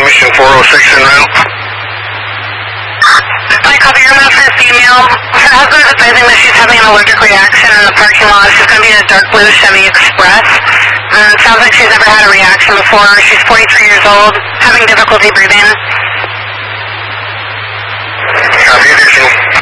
Mission 406 en route. I copy your map for a female. Her husband is advising that she's having an allergic reaction in the parking lot. She's going to be in a dark blue Chevy Express. It sounds like she's never had a reaction before. She's 43 years old, having difficulty breathing. Copy, additional.